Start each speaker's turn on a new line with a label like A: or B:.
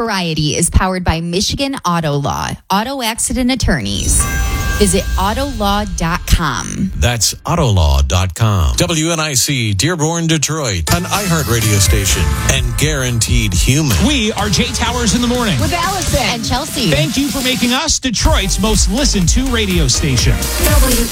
A: Variety is powered by Michigan Auto Law, auto accident attorneys. Visit autolaw.com.
B: That's autolaw.com. WNIC, Dearborn, Detroit, an iHeartRadio station, and guaranteed human.
C: We are Jay Towers in the morning.
A: With Allison and Chelsea.
C: Thank you for making us Detroit's most listened to radio station.